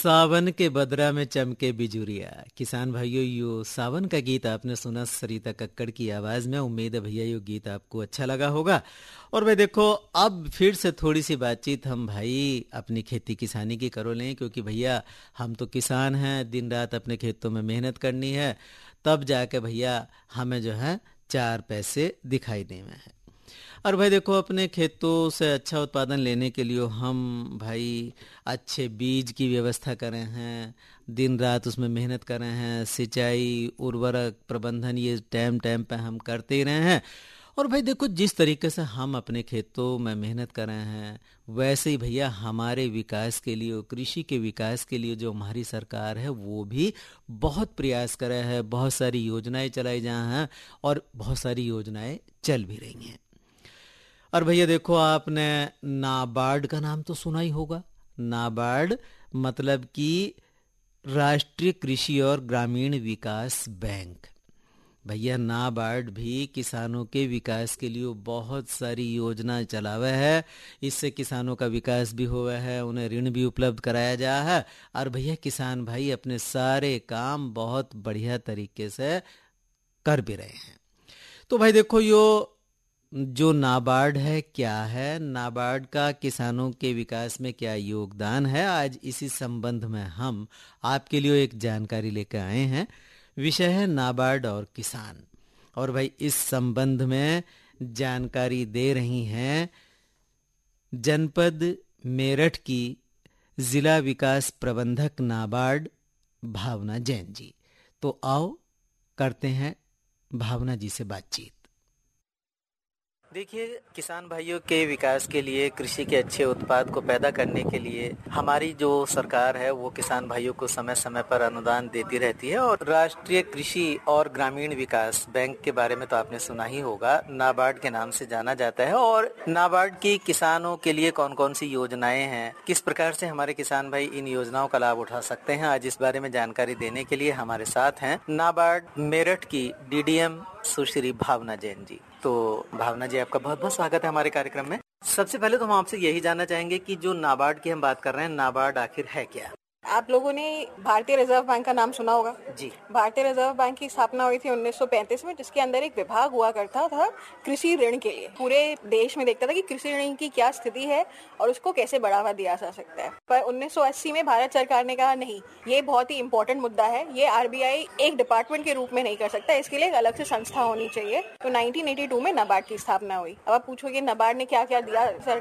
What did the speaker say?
सावन के बदरा में चमके बिजुरिया। किसान भाइयों, यो सावन का गीत आपने सुना सरिता कक्कड़ की आवाज में। उम्मीद है भैया ये गीत आपको अच्छा लगा होगा। और भाई देखो, अब फिर से थोड़ी सी बातचीत हम भाई अपनी खेती किसानी की करो लें, क्योंकि भैया हम तो किसान हैं, दिन रात अपने खेतों में मेहनत करनी है, तब जाके भैया हमें जो है चार पैसे दिखाई देवे हैं। और भाई देखो, अपने खेतों से अच्छा उत्पादन लेने के लिए हम भाई अच्छे बीज की व्यवस्था करें हैं, दिन रात उसमें मेहनत कर रहे हैं, सिंचाई उर्वरक प्रबंधन ये टाइम टाइम पे हम करते ही रहे हैं। और भाई देखो, जिस तरीके से हम अपने खेतों में मेहनत कर रहे हैं, वैसे ही भैया हमारे विकास के लिए, कृषि के विकास के लिए जो हमारी सरकार है वो भी बहुत प्रयास कर रहा है। बहुत सारी योजनाएं चलाई जा हैं और बहुत सारी योजनाएं चल भी रही हैं। और भैया देखो, आपने नाबार्ड का नाम तो सुना ही होगा। नाबार्ड मतलब कि राष्ट्रीय कृषि और ग्रामीण विकास बैंक। भैया नाबार्ड भी किसानों के विकास के लिए बहुत सारी योजना चलावे है। इससे किसानों का विकास भी हुआ है, उन्हें ऋण भी उपलब्ध कराया जा है। और भैया किसान भाई अपने सारे काम बहुत बढ़िया तरीके से कर भी रहे हैं। तो भाई देखो, जो नाबार्ड है क्या है, नाबार्ड का किसानों के विकास में क्या योगदान है, आज इसी संबंध में हम आपके लिए एक जानकारी लेकर आए हैं। विषय है नाबार्ड और किसान। और भाई इस संबंध में जानकारी दे रही हैं जनपद मेरठ की जिला विकास प्रबंधक नाबार्ड भावना जैन जी। तो आओ करते हैं भावना जी से बातचीत। देखिए, किसान भाइयों के विकास के लिए, कृषि के अच्छे उत्पाद को पैदा करने के लिए हमारी जो सरकार है वो किसान भाइयों को समय समय पर अनुदान देती रहती है। और राष्ट्रीय कृषि और ग्रामीण विकास बैंक के बारे में तो आपने सुना ही होगा, नाबार्ड के नाम से जाना जाता है। और नाबार्ड की किसानों के लिए कौन कौन सी योजनाएं हैं, किस प्रकार से हमारे किसान भाई इन योजनाओं का लाभ उठा सकते हैं, आज इस बारे में जानकारी देने के लिए हमारे साथ हैं नाबार्ड मेरठ की डीडीएम सुश्री भावना जैन जी। तो भावना जी, आपका बहुत बहुत स्वागत है हमारे कार्यक्रम में। सबसे पहले तो हम आपसे यही जानना चाहेंगे कि जो नाबार्ड की हम बात कर रहे हैं, नाबार्ड आखिर है क्या? आप लोगों ने भारतीय रिजर्व बैंक का नाम सुना होगा जी। भारतीय रिजर्व बैंक की स्थापना हुई थी 1935 में, जिसके अंदर एक विभाग हुआ करता था कृषि ऋण के लिए। पूरे देश में देखता था कि कृषि ऋण की क्या स्थिति है और उसको कैसे बढ़ावा दिया जा सकता है। पर 1980 में भारत सरकार ने कहा नहीं, ये बहुत ही इंपॉर्टेंट मुद्दा है, ये आरबीआई एक डिपार्टमेंट के रूप में नहीं कर सकता, इसके लिए एक अलग से संस्था होनी चाहिए। तो 1982 में नाबार्ड की स्थापना हुई। अब आप पूछोगे नाबार्ड ने क्या क्या दिया